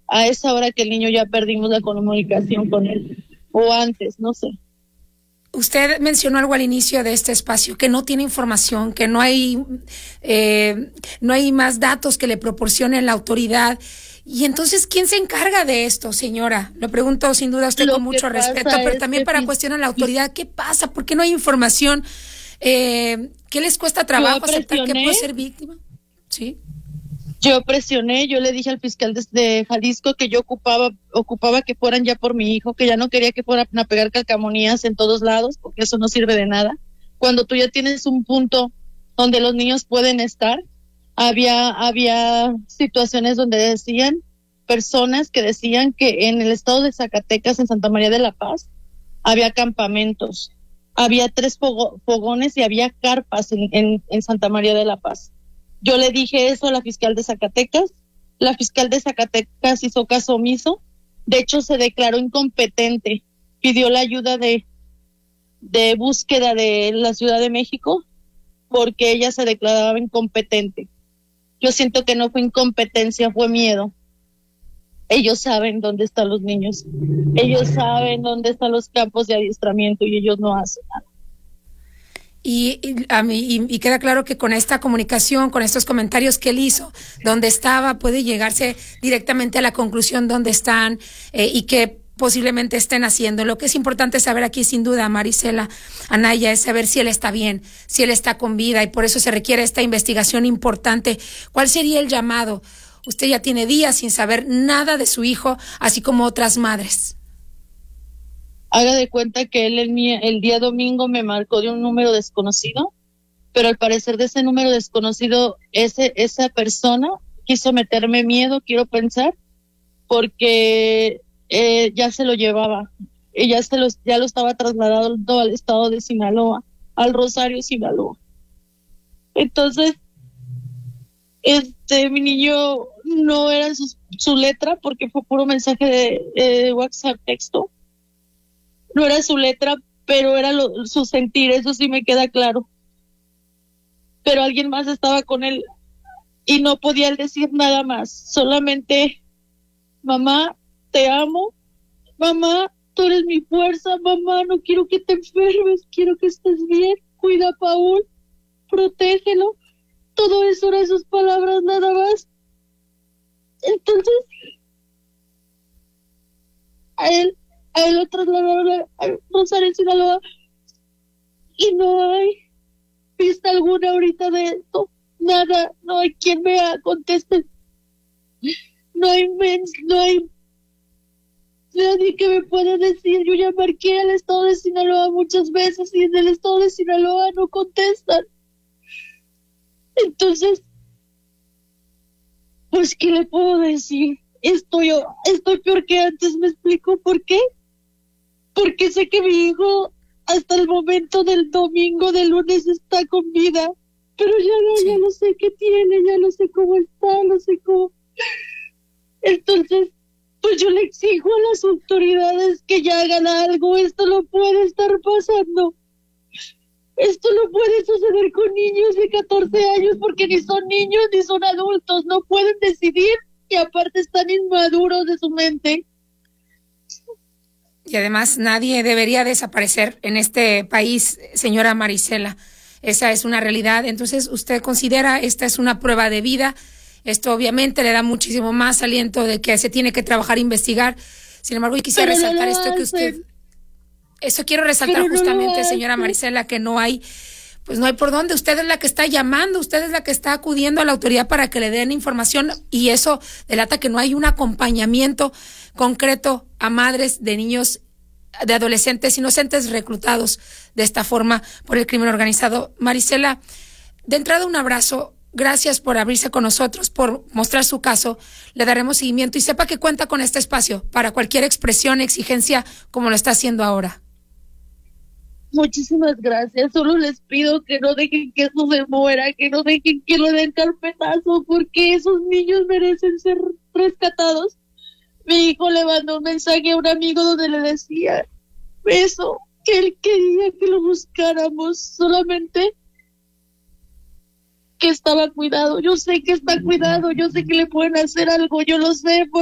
a esa hora que el niño ya perdimos la comunicación con él, o antes, no sé. Usted mencionó algo al inicio de este espacio, que no tiene información, que no hay más datos que le proporcione la autoridad. Y entonces, ¿quién se encarga de esto, señora? Lo pregunto sin duda a usted con mucho respeto, pero también para cuestionar a la autoridad. ¿Qué pasa? ¿Por qué no hay información? ¿Qué les cuesta trabajo aceptar que puede ser víctima? Sí. Yo presioné, yo le dije al fiscal de Jalisco que yo ocupaba que fueran ya por mi hijo, que ya no quería que fueran a pegar calcamonías en todos lados, porque eso no sirve de nada. Cuando tú ya tienes un punto donde los niños pueden estar, había situaciones donde decían, personas que decían que en el estado de Zacatecas, en Santa María de la Paz, había campamentos, había 3 fogones y había carpas en Santa María de la Paz. Yo le dije eso a la fiscal de Zacatecas. La fiscal de Zacatecas hizo caso omiso. De hecho, se declaró incompetente. Pidió la ayuda de búsqueda de la Ciudad de México porque ella se declaraba incompetente. Yo siento que no fue incompetencia, fue miedo. Ellos saben dónde están los niños. Ellos saben dónde están los campos de adiestramiento y ellos no hacen nada. Y queda claro que con esta comunicación, con estos comentarios que él hizo, donde estaba, puede llegarse directamente a la conclusión dónde están y qué posiblemente estén haciendo. Lo que es importante saber aquí, sin duda, Marisela Anaya, es saber si él está bien, si él está con vida, y por eso se requiere esta investigación importante. ¿Cuál sería el llamado? Usted ya tiene días sin saber nada de su hijo, así como otras madres. Haga de cuenta que él el día domingo me marcó de un número desconocido, pero al parecer de ese número desconocido, esa persona quiso meterme miedo, quiero pensar, porque ya se lo llevaba, ya lo estaba trasladando al estado de Sinaloa, al Rosario, Sinaloa. Entonces, mi niño no era su letra, porque fue puro mensaje de WhatsApp, texto. No era su letra, pero era su sentir, eso sí me queda claro. Pero alguien más estaba con él y no podía él decir nada más, solamente: mamá, te amo, mamá, tú eres mi fuerza, mamá, no quiero que te enfermes, quiero que estés bien, cuida a Paul, protégelo. Todo eso eran sus palabras nada más. Entonces, a él lo trasladaron a Rosario, Sinaloa, y no hay pista alguna ahorita de esto, nada, no hay quien me conteste, no hay nadie que me pueda decir. Yo ya marqué al estado de Sinaloa muchas veces y en el estado de Sinaloa no contestan. Entonces, pues, ¿qué le puedo decir? Estoy peor que antes, ¿me explico por qué? Porque sé que mi hijo hasta el momento del domingo, del lunes, está con vida, pero ya no sé qué tiene, ya no sé cómo está, no sé cómo. Entonces, pues yo le exijo a las autoridades que ya hagan algo. Esto no puede estar pasando. Esto no puede suceder con niños de 14 años, porque ni son niños ni son adultos, no pueden decidir, y aparte están inmaduros de su mente. Y además nadie debería desaparecer en este país, señora Marisela. Esa es una realidad. Entonces, ¿usted considera esta es una prueba de vida? Esto obviamente le da muchísimo más aliento de que se tiene que trabajar e investigar. Sin embargo, y quisiera resaltar esto que usted... Eso quiero resaltar justamente, señora Marisela, que no hay por dónde. Usted es la que está llamando, usted es la que está acudiendo a la autoridad para que le den información, y eso delata que no hay un acompañamiento concreto a madres de niños, de adolescentes inocentes reclutados de esta forma por el crimen organizado. Marisela, de entrada un abrazo, gracias por abrirse con nosotros, por mostrar su caso. Le daremos seguimiento y sepa que cuenta con este espacio para cualquier expresión, exigencia, como lo está haciendo ahora. Muchísimas gracias. Solo les pido que no dejen que eso se muera, que no dejen que le den carpetazo, porque esos niños merecen ser rescatados. Mi hijo le mandó un mensaje a un amigo donde le decía eso, que él quería que lo buscáramos, solamente que estaba cuidado. Yo sé que está cuidado, yo sé que le pueden hacer algo, yo lo sé,